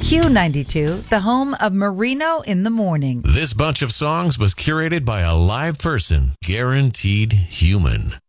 Q92, the home of Marino in the Morning. This bunch of songs was curated by a live person, guaranteed human.